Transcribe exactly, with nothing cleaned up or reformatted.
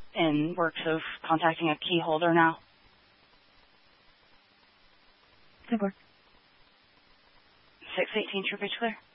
in works of contacting a key holder now. Good work. six eighteen, True Beach Clear.